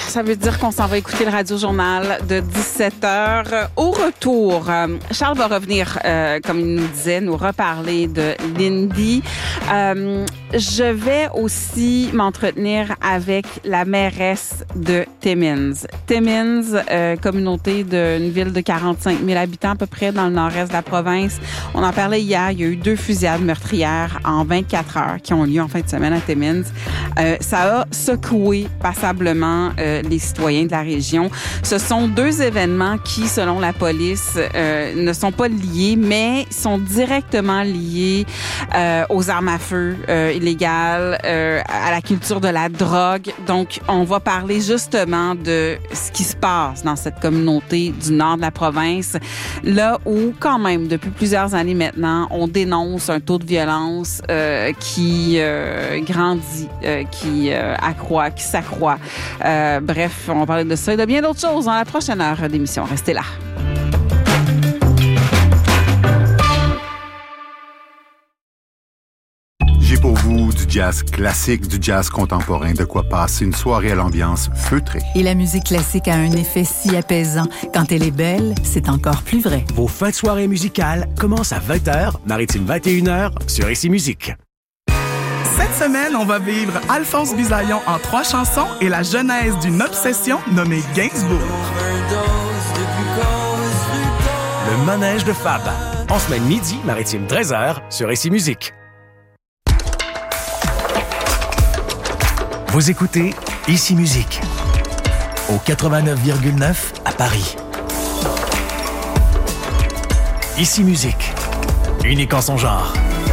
Ça veut dire qu'on s'en va écouter le Radio-Journal de 17h. Au retour, Charles va revenir, comme il nous disait, nous reparler de l'Indy. Je vais aussi m'entretenir avec la mairesse de Timmins. Timmins, communauté d'une ville de 45 000 habitants à peu près dans le nord-est de la province. On en parlait hier, il y a eu 2 fusillades meurtrières en 24 heures qui ont lieu en fin de semaine à Timmins. Ça a secoué passablement les citoyens de la région. Ce sont 2 événements qui, selon la police, ne sont pas liés, mais sont directement liés aux armes à feu illégales, à la culture de la drogue. Donc, on va parler justement de ce qui se passe dans cette communauté du nord de la province, là où, quand même, depuis plusieurs années maintenant, on dénonce un taux de violence qui grandit, qui accroît, qui s'accroît. Bref, on va parler de ça et de bien d'autres choses dans la prochaine heure d'émission. Restez là. J'ai pour vous du jazz classique, du jazz contemporain, de quoi passer une soirée à l'ambiance feutrée. Et la musique classique a un effet si apaisant. Quand elle est belle, c'est encore plus vrai. Vos fins de soirée musicales commencent à 20h, Maritime 21h, sur Ici Musique. Cette semaine, on va vivre Alphonse Bisaillon en 3 chansons et la genèse d'une obsession nommée Gainsbourg. Le manège de Fab. En semaine midi, Maritime 13h, sur Ici Musique. Vous écoutez Ici Musique, au 89,9 à Paris. Ici Musique, unique en son genre.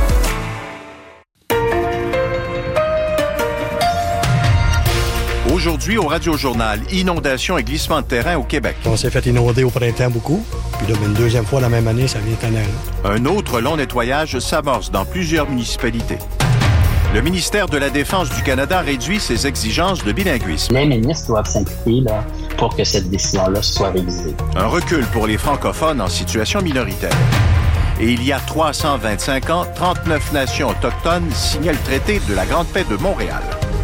Aujourd'hui, au Radio-Journal, inondation et glissement de terrain au Québec. On s'est fait inonder au printemps beaucoup. Puis là, une 2e fois la même année, ça vient tannant. Un autre long nettoyage s'amorce dans plusieurs municipalités. Le ministère de la Défense du Canada réduit ses exigences de bilinguisme. Les ministres doivent s'impliquer pour que cette décision-là soit révisée. Un recul pour les francophones en situation minoritaire. Et il y a 325 ans, 39 nations autochtones signaient le traité de la Grande Paix de Montréal.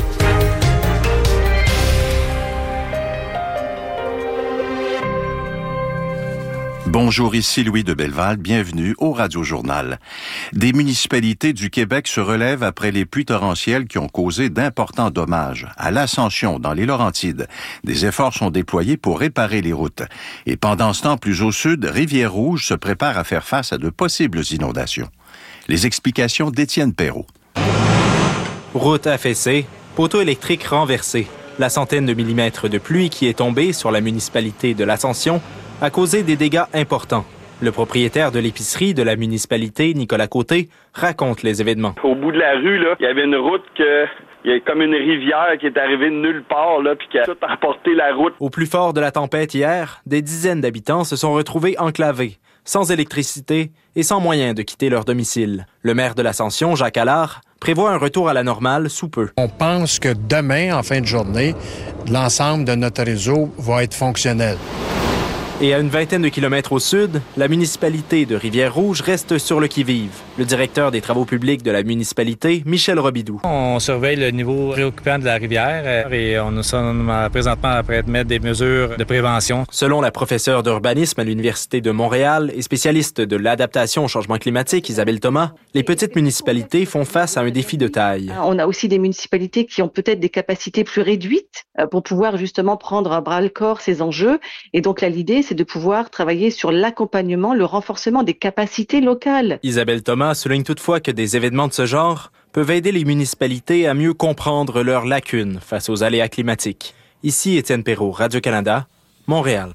Bonjour, ici Louis de Belleval, bienvenue au Radio-Journal. Des municipalités du Québec se relèvent après les pluies torrentielles qui ont causé d'importants dommages. À l'Ascension, dans les Laurentides, des efforts sont déployés pour réparer les routes. Et pendant ce temps, plus au sud, Rivière-Rouge se prépare à faire face à de possibles inondations. Les explications d'Étienne Perrault. Route affaissée, poteau électrique renversé. La centaine de millimètres de pluie qui est tombée sur la municipalité de l'Ascension a causé des dégâts importants. Le propriétaire de l'épicerie de la municipalité, Nicolas Côté, raconte les événements. Au bout de la rue, là, il y avait une route il y a comme une rivière qui est arrivée de nulle part, là, puis qui a tout emporté la route. Au plus fort de la tempête hier, des dizaines d'habitants se sont retrouvés enclavés, sans électricité et sans moyen de quitter leur domicile. Le maire de l'Ascension, Jacques Allard, prévoit un retour à la normale sous peu. On pense que demain, en fin de journée, l'ensemble de notre réseau va être fonctionnel. Et à une vingtaine de kilomètres au sud, la municipalité de Rivière-Rouge reste sur le qui-vive. Le directeur des travaux publics de la municipalité, Michel Robidoux. On surveille le niveau préoccupant de la rivière et on sommes présentement après mettre des mesures de prévention. Selon la professeure d'urbanisme à l'Université de Montréal et spécialiste de l'adaptation au changement climatique, Isabelle Thomas, les petites municipalités font face à un défi de taille. On a aussi des municipalités qui ont peut-être des capacités plus réduites pour pouvoir justement prendre à bras-le-corps ces enjeux. Et donc là, l'idée, c'est de pouvoir travailler sur l'accompagnement, le renforcement des capacités locales. Isabelle Thomas souligne toutefois que des événements de ce genre peuvent aider les municipalités à mieux comprendre leurs lacunes face aux aléas climatiques. Ici Étienne Perrault, Radio-Canada, Montréal.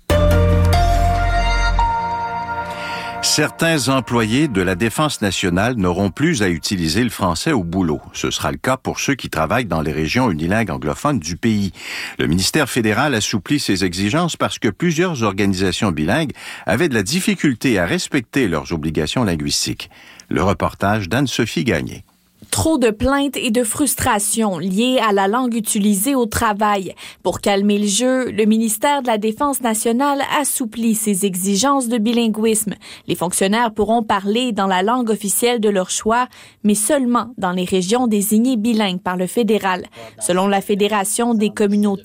Certains employés de la Défense nationale n'auront plus à utiliser le français au boulot. Ce sera le cas pour ceux qui travaillent dans les régions unilingues anglophones du pays. Le ministère fédéral assouplit ses exigences parce que plusieurs organisations bilingues avaient de la difficulté à respecter leurs obligations linguistiques. Le reportage d'Anne-Sophie Gagné. Trop de plaintes et de frustrations liées à la langue utilisée au travail. Pour calmer le jeu, le ministère de la Défense nationale assouplit ses exigences de bilinguisme. Les fonctionnaires pourront parler dans la langue officielle de leur choix, mais seulement dans les régions désignées bilingues par le fédéral. Selon la Fédération des communautés